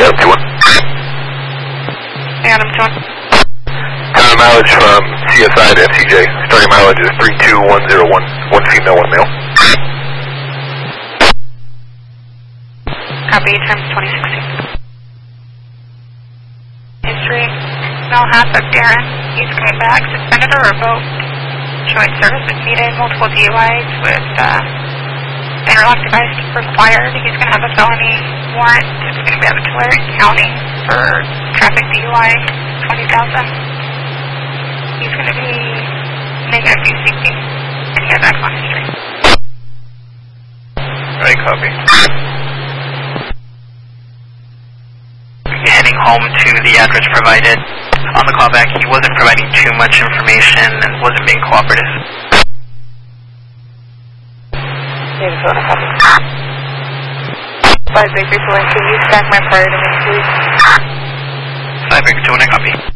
Adam 2-1. Adam 2-1. Time mileage from CSI to FCJ. Starting mileage is 32101. One female, one male. Copy, times 2016. History, no half of Darren. He's coming back, suspended or revoked. Showing service is needed, multiple DUIs with interlock device required. He's going to have a felony warrant. It's going to be out of Tulare County for traffic DUI, 20,000. He's going to be negative UCP, and he has axon history. Right, copy. Heading home to the address provided. On the callback, he wasn't providing too much information and wasn't being cooperative. Native 2-1, copy. 5 Bakery Pulling, can you stack my prior to me, please? 5 Bakery 2-1, copy.